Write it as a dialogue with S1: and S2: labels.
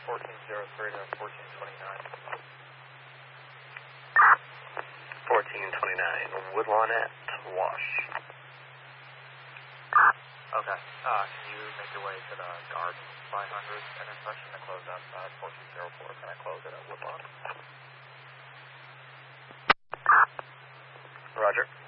S1: 1403 to 1429.
S2: 1429, Woodlawn at Wash.
S1: Okay. Can you make your way to the Garden 500 intersection to close outside 1404? Can I close it at Woodlawn?
S2: Roger.